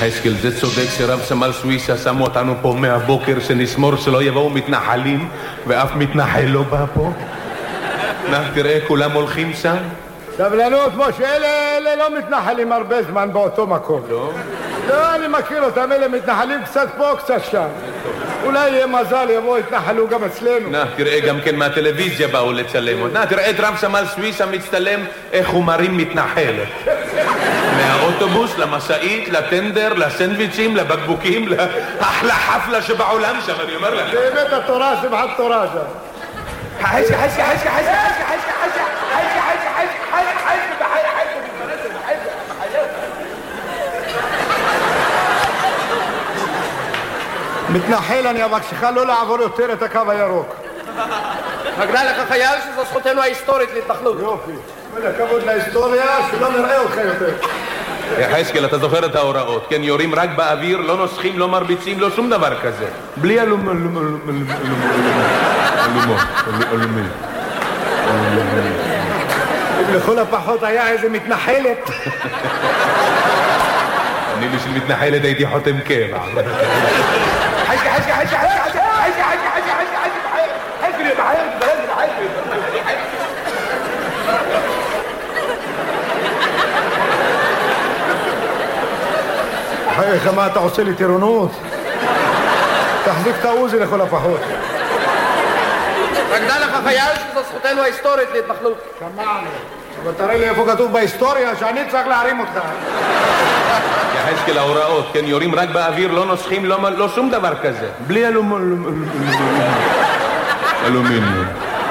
יחזקאל, זה צודק שרב סמל סוויסה שמו אותנו פה מהבוקר שנשמור שלא יבואו מתנחלים ואף מתנחל לא בא פה. תראה, כולם הולכים שם. סבלנות, משה, אלה לא מתנחלים הרבה זמן באותו מקום. לא, אני מכיר אותם, אלה מתנחלים קצת פה, קצת שם. אולי יהיה מזל, יבואו יתנחלו גם אצלנו. תראה, גם כן מהטלוויזיה באו לצלם. תראה את רב סמל סוויסה מצטלם איך הוא מרים מתנחל. מהאוטובוס, למשאית, לטנדר, לסנדוויצ'ים, לבקבוקים, לאחלה חפלה שבעולם שם, אני אומר לך. באמת התורה, שמחת תורה שם. חשקה. מתנחל, אני אבקשך לא לעבור יותר את הקו הירוק. מגנה לך חייל שזו זכותנו ההיסטורית להתנחלות. יופי. הכבוד להיסטוריה, שלא נראה אותך יותר. יחזקאל, אתה זוכר את ההוראות, כן? יורים רק באוויר, לא נוסחים, לא מרביצים, לא שום דבר כזה. בלי לכל הפחות היה איזה מתנחלת. אני בשביל מתנחלת הייתי חותם קבע. חייך, מה אתה עושה לי טירונות? תחזיק את העוזי לכל הפחות. מגנה לך חייל שזו זכותנו ההיסטורית להתנחלות. שמענו. אבל תראה לי איפה כתוב בהיסטוריה שאני צריך להרים אותך. יחזקאל, ההוראות, כן? יורים רק באוויר, לא נוסחים, לא שום דבר כזה. בלי אלומיניום.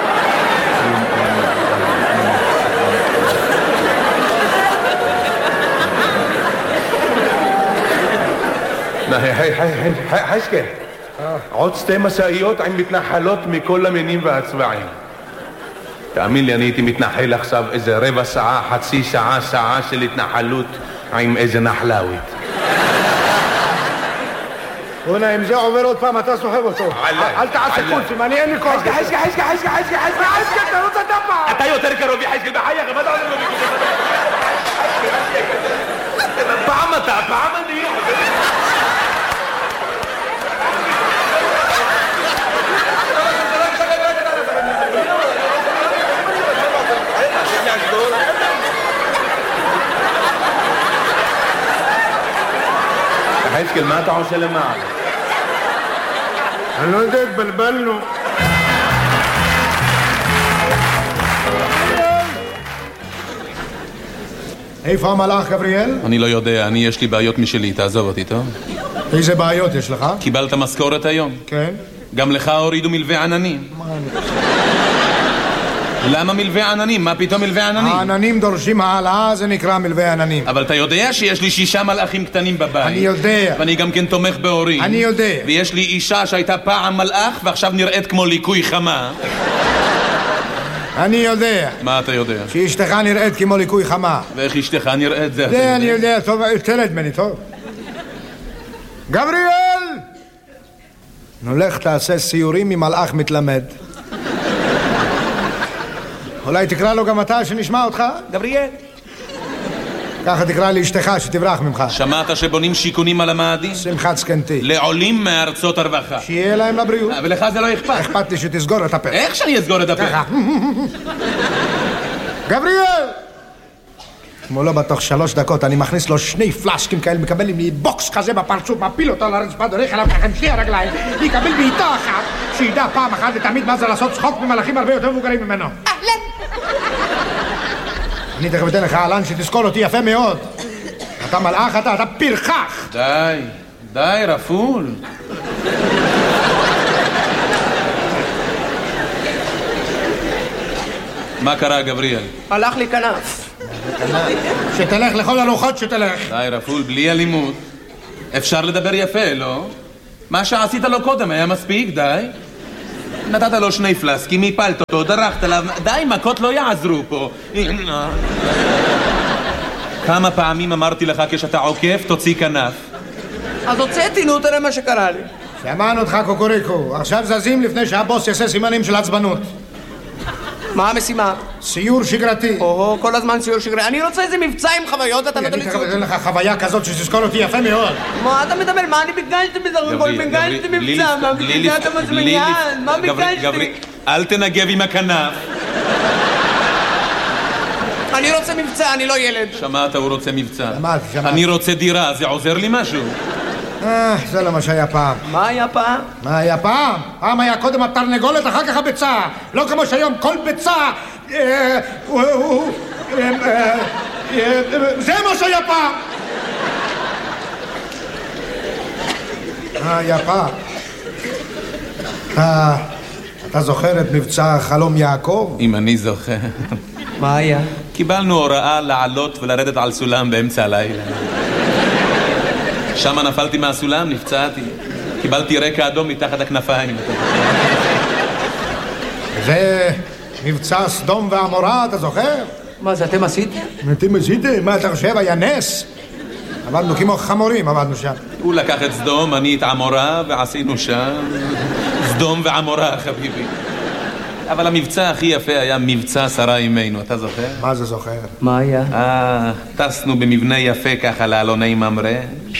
חשקה, עוד 2 משאיות עם מתנחלות מכל המינים והצבעים. תאמין לי, אני הייתי מתנחל עכשיו איזה רבע שעה, חצי שעה, שעה של התנחלות עם איזה נחלאווית. בוא'נה, אם זה עובר עוד פעם, אתה סוחב אותו. אל תעשה קולצים, אני אין לי כוח. חשקה, אתה רוצה דפה. אתה יותר קרוב, חשקה, בחייך, מה אתה עושה לו? פעם אתה, פעם אני. חשקל, מה אתה עושה למעלה? אני לא יודע, התבלבלנו. איפה המלאך, גבריאל? אני לא יודע, יש לי בעיות משלי, תעזוב אותי, טוב? איזה בעיות יש לך? קיבלת משכורת היום? כן. גם לך הורידו מלווה עננים. למה מלווה עננים? מה פתאום מלווה עננים? העננים דורשים העלאה, זה נקרא מלווה עננים. אבל אתה יודע שיש לי 6 מלאכים קטנים בבית. אני יודע. ואני גם כן תומך בהורים. אני יודע. ויש לי אישה שהייתה פעם מלאך ועכשיו נראית כמו ליקוי חמה. אני יודע. מה אתה יודע? שאשתך נראית כמו ליקוי חמה. ואיך אשתך נראית זה? זה אני יודע, טוב, תלד ממני, טוב. גבריאל! נולך תעשה סיורים עם מלאך מתלמד. אולי תקרא לו גם אתה שנשמע אותך? גבריאל. ככה תקרא לי אשתך שתברח ממך. שמעת שבונים שיכונים על המאדים? שמחת זקנתי. לעולים מארצות הרווחה. שיהיה להם לבריאות. ולך זה לא אכפת. אכפת לי שתסגור את הפה. איך שאני אסגור את הפה? ככה. גבריאל! כמו לא בתוך 3 דקות אני מכניס לו 2 פלשקים כאלה, מקבל לי בוקס כזה בפרצוף, מפיל אותו על הרצפה, דורך עליו ככה עם 2 הרגליים, יקבל בעיטה אחת, שידע פעם אחת ותמיד מה זה לעשות צחוק ממלאכים הרבה יותר מבוגרים ממנו. אני תכף אתן לך עלן שתזכור אותי יפה מאוד. אתה מלאך, אתה פרחח. די, רפול. מה קרה, גבריאל? הלך לי כנף. שתלך לכל הרוחות שתלך. די, רפול, בלי אלימות. אפשר לדבר יפה, לא? מה שעשית לו קודם היה מספיק, די. נתת לו 2 פלסקים, הפלת אותו, דרכת עליו. די, מכות לא יעזרו פה. כמה פעמים אמרתי לך כשאתה עוקף, תוציא כנף. אז הוצאתי, נו, תראה מה שקרה לי. שמענו אותך קוקוריקו. עכשיו זזים לפני שהבוס יעשה סימנים של עצבנות. מה המשימה? סיור שגרתי. או, כל הזמן סיור שגרתי. אני רוצה איזה מבצע עם חוויות, אתה נותן לי סיור. אני אתן לך חוויה כזאת שתזכור אותי יפה מאוד. מה אתה מדבר? מה אני ביקשתי בסך הכל? ביקשתי מבצע, מה ביקשת המזמיין? מה ביקשתי? אל תנגב עם הכנף. אני רוצה מבצע, אני לא ילד. שמעת, הוא רוצה מבצע. שמעתי. אני רוצה דירה, זה עוזר לי משהו? זה לא מה שהיה פעם. מה היה פעם? מה היה פעם? פעם היה קודם התרנגולת, אחר כך הביצה. לא כמו שהיום כל ביצה... זה מה שהיה פעם. היה פעם. אתה זוכר את מבצע חלום יעקב? אם אני זוכר. מה היה? קיבלנו הוראה לעלות ולרדת על סולם באמצע הלילה. שם נפלתי מהסולם, נפצעתי. קיבלתי רקע אדום מתחת הכנפיים. זה מבצע סדום ועמורה, אתה זוכר? מה זה, אתם עשיתם? אתם עשיתם? מה אתה חושב? היה נס? עבדנו כמו חמורים, עבדנו שם. הוא לקח את סדום, אני את עמורה, ועשינו שם סדום ועמורה, חביבי. אבל המבצע הכי יפה היה מבצע שרה אימנו, אתה זוכר? מה זה זוכר? מה היה? טסנו במבנה יפה ככה לאלוני ממרא.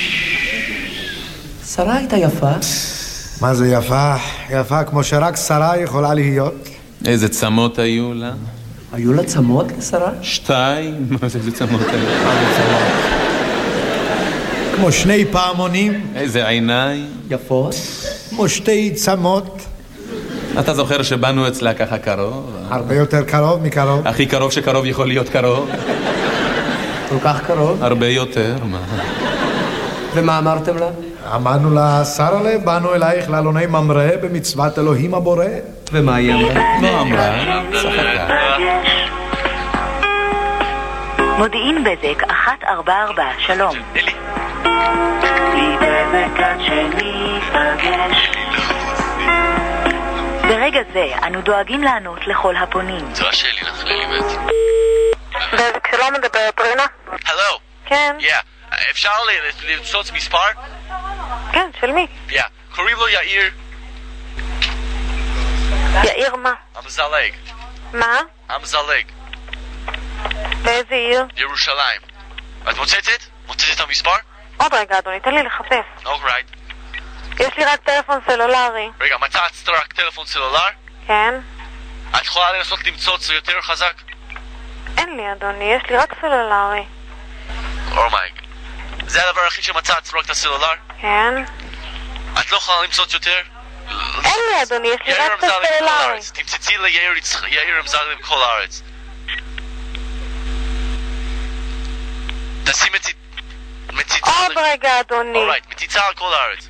שרה הייתה יפה? מה זה יפה? יפה כמו שרק שרה יכולה להיות. איזה צמות היו לה? היו לה צמות לשרה? 2? מה זה איזה צמות היו? כמו 2 פעמונים. איזה עיניים? יפות? כמו 2 צמות. אתה זוכר שבאנו אצלה ככה קרוב? הרבה יותר קרוב מקרוב. הכי קרוב שקרוב יכול להיות קרוב. כל כך קרוב? הרבה יותר, מה? ומה אמרתם לה? אמרנו לה, שרה, באנו אלייך לאלוני ממרא במצוות אלוהים הבורא. ומה היא אמרה? לא אמרה, שחקה. מודיעין בזק 144, שלום. לי בזק עד שניפגש. ברגע זה אנו דואגים לענות לכל הפונים. זו השאלי לך ללימד. בזק שלום, מדברת רינה? הלו. כן. אפשר למצוץ מספר? כן, של מי? קוראים לו יאיר. יאיר מה? המזלג. מה? המזלג. באיזה עיר? ירושלים. את מוצצת? מוצצת את המספר? עוד רגע אדוני, תן לי לחפש. אוקיי. יש לי רק טלפון סלולרי. רגע, מצאת רק טלפון סלולר? כן. את יכולה לנסות למצוץ יותר חזק? אין לי אדוני, יש לי רק סלולרי. אומייג. זה הדבר הכי שמצאת, רק את הסלולר? כן. את לא יכולה למצוץ יותר? אין לי אדוני, יש לי רק את הסלולרי. תמצצי ליאיר אמזלג בכל הארץ. תשים מציצה... עוד רגע אדוני. אורייט, מציצה על כל הארץ.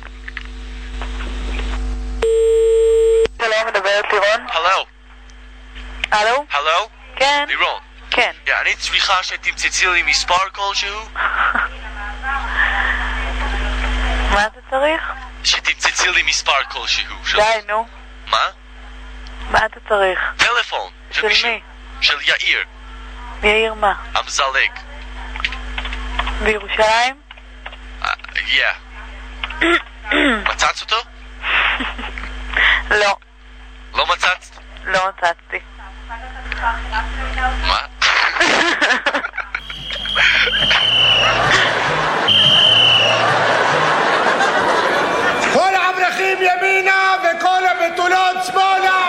שלום, מדברת לירון? הלו. הלו? הלו? כן. לירון. כן. אני צריכה שתמצצי לי מספר כלשהו? מה אתה צריך? שתמצצי לי מספר כלשהו. די, נו. מה? מה אתה צריך? טלפון. של מי? של יאיר. יאיר מה? המזלג. בירושלים? מצאת אותו? לא. לא מצאת? לא מצאתי. מה? כל האברכים ימינה וכל הבתולות שמאלה.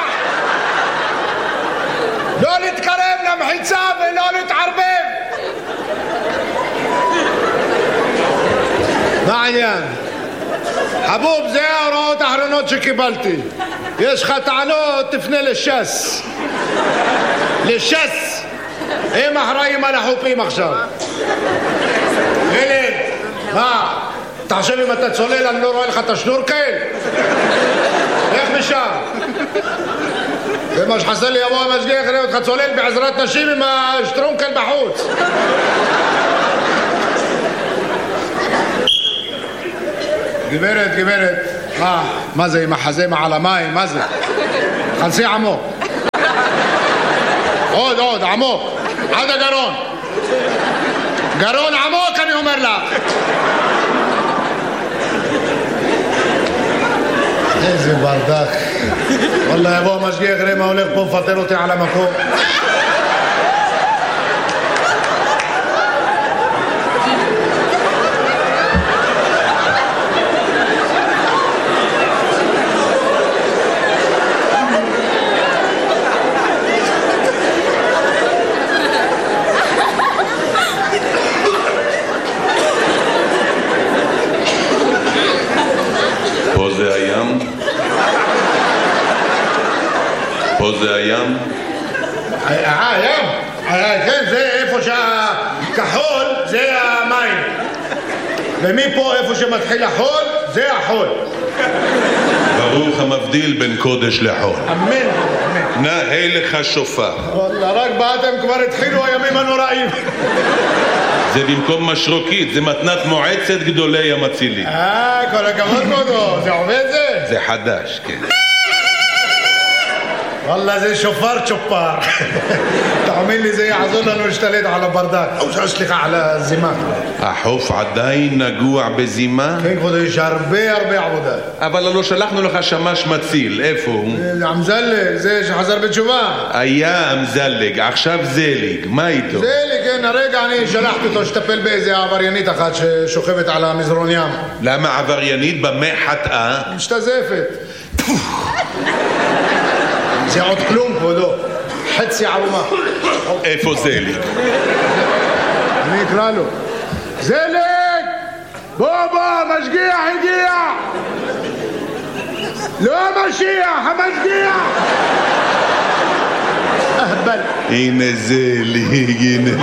לא להתקרב למחיצה ולא להתערבב. מה העניין? חבוב, זה ההוראות האחרונות שקיבלתי. יש לך טענות, תפנה לש"ס. לש"ס. הם אחראים על החופים עכשיו. ילד, מה? אתה חושב אם אתה צולל אני לא רואה לך את השנורקל? איך משם? זה מה שחסר לי יבוא המשגיח, יראה אותך צולל בעזרת נשים עם השטרונקל בחוץ. גברת, מה זה עם החזה מעל המים, מה זה? חנסי עמוק. עוד, עמוק, עד הגרון. גרון עמוק אני אומר לך. איזה ברדק. וואלה, יבוא המשגיח, ראה מה הולך פה, מפטר אותי על המקום. פה זה הים? הים? כן, זה איפה שהכחול זה המים. ומפה איפה שמתחיל החול זה החול. ברוך המבדיל בין קודש לחול. אמן, אמן. נאה לך שופר. וואלה, רק באתם כבר התחילו הימים הנוראים. זה במקום משרוקית, זה מתנת מועצת גדולי המצילים. כל הכבוד כבודו, זה עובד זה? זה חדש, כן. וואלה, זה שופר צ'ופר. תאמין לי, זה יעזור לנו להשתלט על הברדק. סליחה, על הזימה. החוף עדיין נגוע בזימה? כן, כבודו, יש הרבה עבודה. אבל לא שלחנו לך שמש מציל, איפה הוא? אמזלג, זה שחזר בתשובה. היה אמזלג, עכשיו זליג, מה איתו? זליג, כן, הרגע אני שלחתי אותו שטפל באיזה עבריינית אחת ששוכבת על המזרון ים. למה עבריינית? במה חטאה? משתזפת. זה עוד כלום, כבודו. חצי ערומה. איפה זליג? אני אקרא לו. זליג! בוא, משגיח הגיע! לא המשיח, המשגיח! אהבל. הנה זליג,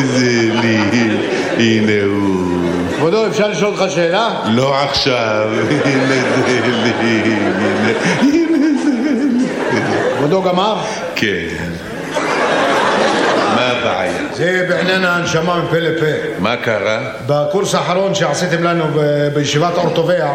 הנה הוא. כבודו, אפשר לשאול אותך שאלה? לא עכשיו, הנה זליג, כבודו גמר? כן. מה הבעיה? זה בעניין ההנשמה מפה לפה. מה קרה? בקורס האחרון שעשיתם לנו בישיבת אורטוביה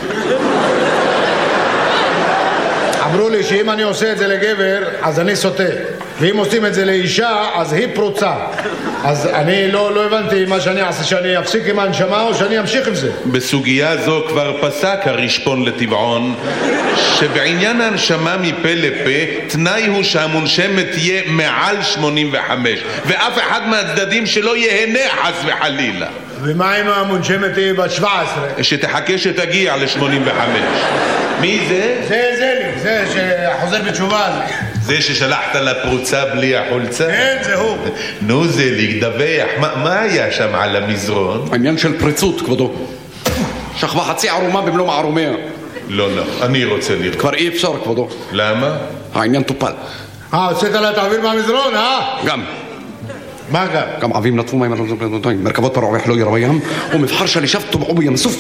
אמרו לי שאם אני עושה את זה לגבר אז אני סוטה, ואם עושים את זה לאישה אז היא פרוצה. אז אני לא הבנתי מה שאני אעשה, שאני אפסיק עם ההנשמה או שאני אמשיך עם זה. בסוגיה זו כבר פסק הרשפון לטבעון שבעניין ההנשמה מפה לפה תנאי הוא שהמונשמת תהיה מעל 85 ואף אחד מהצדדים שלא יהנה חס וחלילה. ומה אם המונשמת תהיה בת 17? שתחכה שתגיע ל-85. מי זה? זה שחוזר בתשובה. זה ששלחת לפרוצה בלי החולצה? כן, זה הוא. נו זליג, דווח, מה היה שם על המזרון? העניין של פריצות, כבודו. שכבה חצי ערומה במלוא מערומיה. לא, אני רוצה לראות. כבר אי אפשר, כבודו. למה? העניין טופל. הוצאת לה תעביר מהמזרון, גם. מה גם? גם עבים נטפו מים, מרכבות פרעוח לא ירו ים, ומבחר שלישיו טובעו בים סוף.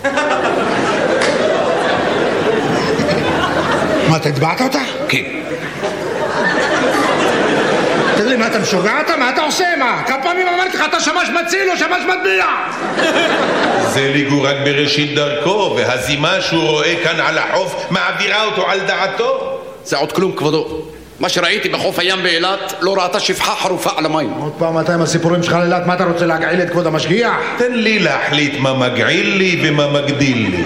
מה, תטבעת אותה? כן. תגיד לי, מה, אתה משוגע אתה? מה אתה עושה? מה? כמה פעמים אמרתי לך, אתה שמש מציל או שמש מטביע? זליג הוא רק בראשית דרכו, והזימה שהוא רואה כאן על החוף מעבירה אותו על דעתו. זה עוד כלום, כבודו. מה שראיתי בחוף הים באילת לא ראתה שפחה חרופה על המים. עוד פעם אתה עם הסיפורים שלך לאילת, מה אתה רוצה להגעיל את כבוד המשגיח? תן לי להחליט מה מגעיל לי ומה מגדיל לי.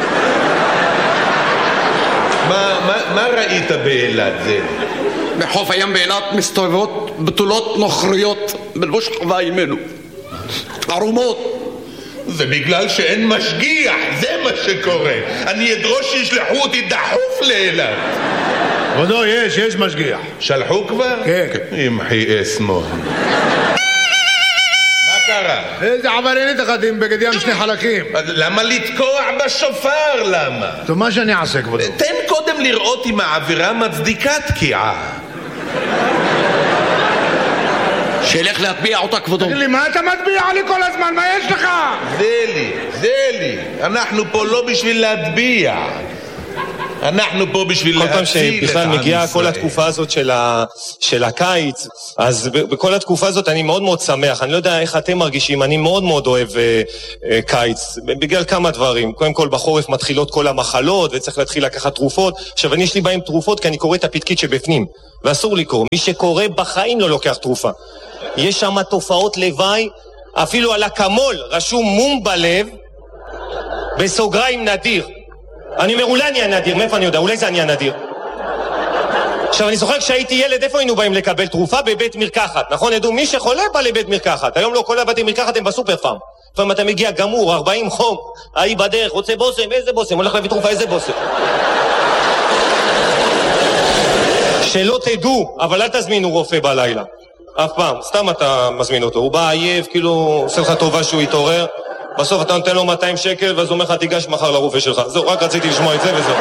מה ראית באילת זה? בחוף הים באילת מסתובבות בתולות נוכריות בלבוש חווה אימנו. ערומות. זה בגלל שאין משגיח, זה מה שקורה. אני אדרוש שישלחו אותי דחוף לאילת. כבודו, יש משגיח. שלחו כבר? כן. ימחי אסמו. מה קרה? איזה עבריינית אחת עם בגד ים שני חלקים. למה לתקוע בשופר? למה? טוב, מה שאני אעשה, כבודו? תן קודם לראות אם העבירה מצדיקה תקיעה. שילך להטביע אותה, כבודו. תגיד לי, מה אתה מטביע לי כל הזמן? מה יש לך? זלי, אנחנו פה לא בשביל להטביע, אנחנו פה בשביל להציל את עם ישראל. כל פעם שבכלל מגיעה כל התקופה הזאת של הקיץ, אז בכל התקופה הזאת אני מאוד מאוד שמח. אני לא יודע איך אתם מרגישים, אני מאוד מאוד אוהב קיץ, בגלל כמה דברים. קודם כל בחורף מתחילות כל המחלות וצריך להתחיל לקחת תרופות. עכשיו יש לי בהם תרופות כי אני קורא את הפתקית שבפנים, ואסור לקרוא. מי שקורא בחיים לא לוקח תרופה. יש שם תופעות לוואי, אפילו על הקמול רשום מום בלב בסוגריים נדיר. אני אומר, אולי אני הנדיר, מאיפה אני יודע? אולי זה אני הנדיר. עכשיו, אני זוכר כשהייתי ילד, איפה היינו באים לקבל תרופה? בבית מרקחת, נכון? ידעו, מי שחולה בא לבית מרקחת. היום לא כל הבתי מרקחת הם בסופר פארם. לפעמים אתה מגיע גמור, 40 חום, ההיא בדרך, רוצה בוסם, איזה בוסם? הולך להביא תרופה, איזה בוסם? שלא תדעו, אבל אל תזמינו רופא בלילה. אף פעם, סתם אתה מזמין אותו. הוא בא עייף, כאילו, עושה לך טובה שהוא יתעורר. בסוף אתה נותן לו 200 שקל, ואז הוא אומר לך, תיגש מחר לרופא שלך. זהו, רק רציתי לשמוע את זה וזהו.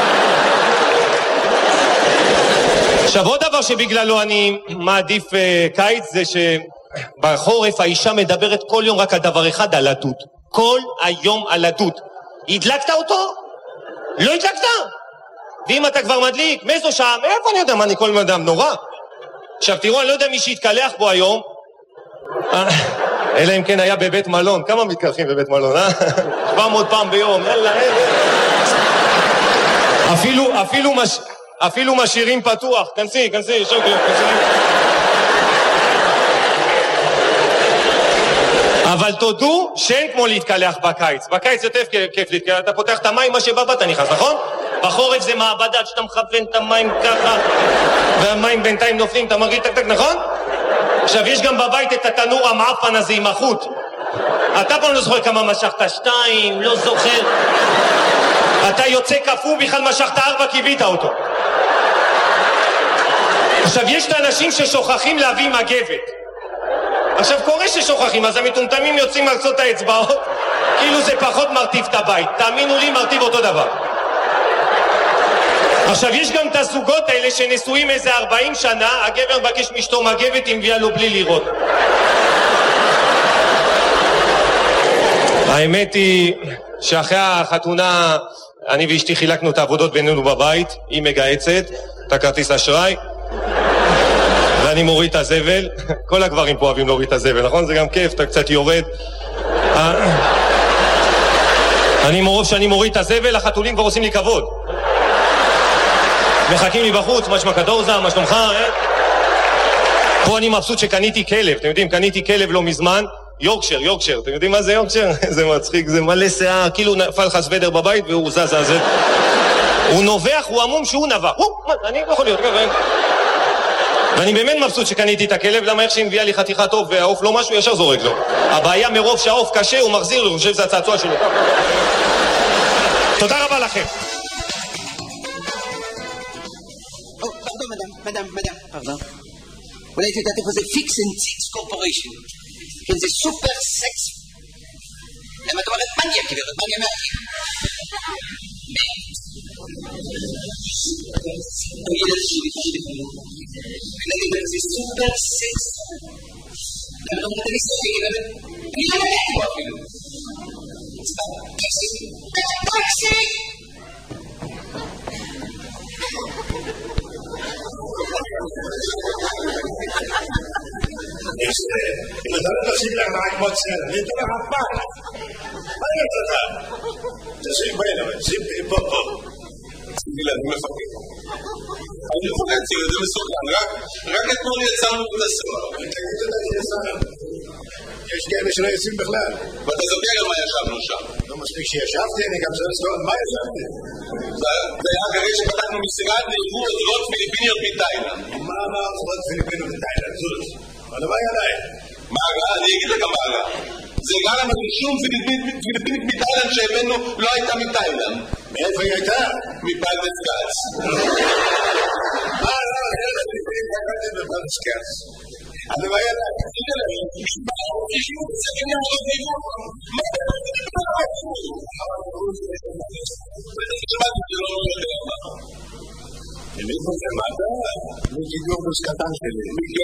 עכשיו, עוד דבר שבגללו אני מעדיף קיץ, זה שבחורף האישה מדברת כל יום רק על דבר אחד, על הדוד. כל היום על הדוד. הדלקת אותו? לא הדלקת? ואם אתה כבר מדליק, מאיזו שעה? איפה אני יודע? מה, אני כל אדם נורא? עכשיו, תראו, אני לא יודע מי שהתקלח פה היום. אלא אם כן היה בבית מלון. כמה מתקלחים בבית מלון, 700 פעם ביום. אפילו משאירים פתוח. כנסי, שוקי, אבל תודו שאין כמו להתקלח בקיץ. בקיץ יותר כיף להתקלח. אתה פותח את המים, מה שבא אתה נכנס, נכון? בחורף זה מעבדה שאתה מכוון את המים ככה, והמים בינתיים נופלים, אתה מרגיש טק, נכון? עכשיו, יש גם בבית את התנור המעפן הזה עם החוט. אתה פה לא זוכר כמה משכת 2, לא זוכר. אתה יוצא כפו, בכלל משכת 4, קיבית אותו. עכשיו, יש את האנשים ששוכחים להביא מגבת. עכשיו, קורה ששוכחים, אז המטומטמים יוצאים על קצות האצבעות, כאילו זה פחות מרטיב את הבית. תאמינו לי, מרטיב אותו דבר. עכשיו, יש גם את הזוגות האלה שנשואים איזה 40 שנה, הגבר מבקש מאשתו מגבת, היא מביאה לו בלי לראות. האמת היא שאחרי החתונה, אני ואשתי חילקנו את העבודות בינינו בבית, היא מגהצת, את הכרטיס אשראי, ואני מוריד את הזבל. כל הגברים פה אוהבים להוריד את הזבל, נכון? זה גם כיף, אתה קצת יורד. מרוב שאני מוריד את הזבל, החתולים כבר עושים לי כבוד. מחכים לי בחוץ, מה שמע כדורזה, מה שלומך, פה אני מבסוט שקניתי כלב, אתם יודעים, קניתי כלב לא מזמן, יורקשר, אתם יודעים מה זה יורקשר? זה מצחיק, זה מלא שיער, כאילו נפל לך סוודר בבית והוא זז, הוא נובח, הוא עמום שהוא נבח, אני לא יכול להיות, ואני באמת מבסוט שקניתי את הכלב, למה איך שהיא מביאה לי חתיכת עוף והעוף לא משהו, ישר זורק לו. הבעיה מרוב שהעוף קשה, הוא מחזיר לו, אני חושב שזה הצעצוע שלו. תודה רבה לכם. מדam, pardon. אולי תדעת איפה זה פיקס אנד סיקס קורפוריישן. כן, זה סופר סקס. למה את אומרת מניה, גברת? מניה מהכי. זה סופר סקס. למה לא אומרת לי סופי, גברת? אני לא יודעת פה אפילו. טקסי! אם אתה לא תשים לך מעקמות סלע, אני אתן לך פעם. מה אני רוצה לך? תשים בין, אבל שים פה. תשימי לה, אני מפקד. אני מפקד, תראי, זה מסוכן. רק אתמול יצאנו את הסוהר. תגיד אותה, יצאנו. יש כאלה שלא יוצאים בכלל. ואתה זוכר גם מה ישבנו שם. לא מספיק שישבתי, אני גם צריך לסתור על מה ישבתי. זה היה אחרי שפתחנו משרד לאירוע זרות פיליפיניות מתאילנד. מה אמר זרות פיליפיניות מתאילנד? זאת. מה דבר עליי? מה הרע? אני אגיד לך מה הרע. זה רע לנו שום פיליפינית מתאילנד שהבאנו לא הייתה מתאילנד. מאיפה היא הייתה? מפלדס גץ. מפלדס גץ. הדבר עליי. מאיפה זה? מה אתה? מגידור קטן שלי.